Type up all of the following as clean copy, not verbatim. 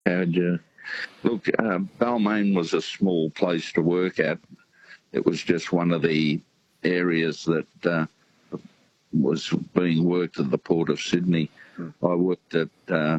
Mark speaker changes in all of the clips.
Speaker 1: How'd you... Look, Balmain was a small place to work at. It was just one of the areas that was being worked at the Port of Sydney. I worked at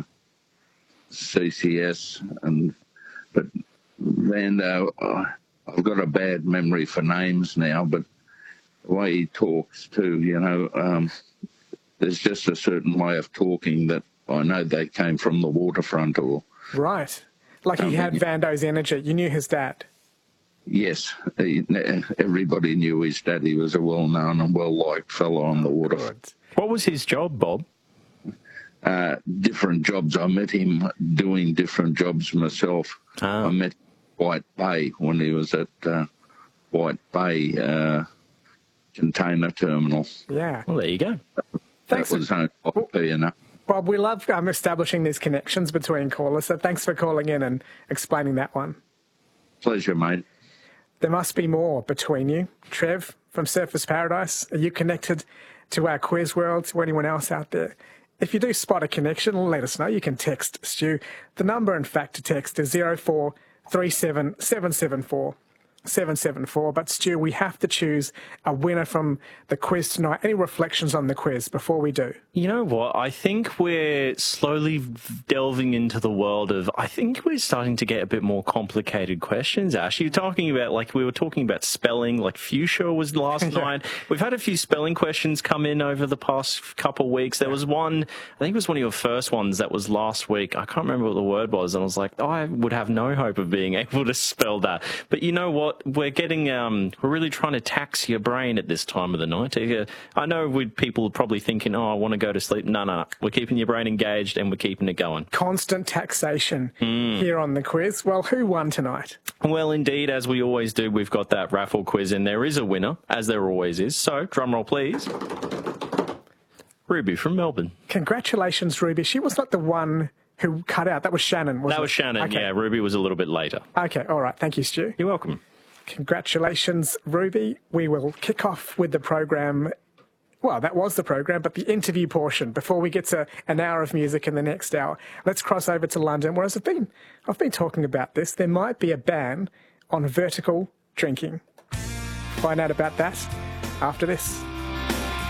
Speaker 1: CCS, but Vando, I've got a bad memory for names now, but the way he talks too, there's just a certain way of talking that I know they came from the waterfront or...
Speaker 2: Right. Like he had Vando's energy. You knew his dad?
Speaker 1: Yes. Everybody knew his dad. He was a well-known and well-liked fellow on the waterfront.
Speaker 3: What was his job, Bob?
Speaker 1: Different jobs. I met him doing different jobs myself. I met White Bay when he was at White Bay container terminal.
Speaker 2: Yeah.
Speaker 3: Well, there you go.
Speaker 2: Thanks.
Speaker 1: That was only enough.
Speaker 2: Bob, we love establishing these connections between callers, so thanks for calling in and explaining that one.
Speaker 1: Pleasure, mate.
Speaker 2: There must be more between you. Trev from Surfers Paradise, are you connected to our quiz world, to anyone else out there? If you do spot a connection, let us know. You can text Stu. The number, in fact, to text is 0437 774 774. But, Stu, we have to choose a winner from the quiz tonight. Any reflections on the quiz before we do?
Speaker 3: You know what? I think we're slowly delving into the world of, I think we're starting to get a bit more complicated questions, Ash. You're talking about, we were talking about spelling, Fuchsia was last night. We've had a few spelling questions come in over the past couple of weeks. There was one, I think it was one of your first ones that was last week. I can't remember what the word was. And I was like, I would have no hope of being able to spell that. But you know what? We're getting, we're really trying to tax your brain at this time of the night. I know people are probably thinking, I want to go to sleep. No. We're keeping your brain engaged and we're keeping it going.
Speaker 2: Constant taxation here on the quiz. Well, who won tonight?
Speaker 3: Well, indeed, as we always do, we've got that raffle quiz and there is a winner, as there always is. So, drum roll, please. Ruby from Melbourne.
Speaker 2: Congratulations, Ruby. She was not the one who cut out. That was Shannon, wasn't it?
Speaker 3: That was Shannon,
Speaker 2: okay.
Speaker 3: Yeah. Ruby was a little bit later.
Speaker 2: Okay, all right. Thank you, Stu.
Speaker 3: You're welcome.
Speaker 2: Congratulations, Ruby. We will kick off with the program. Well, that was the program, but the interview portion before we get to an hour of music in the next hour. Let's cross over to London, whereas I've been talking about this. There might be a ban on vertical drinking. Find out about that after this.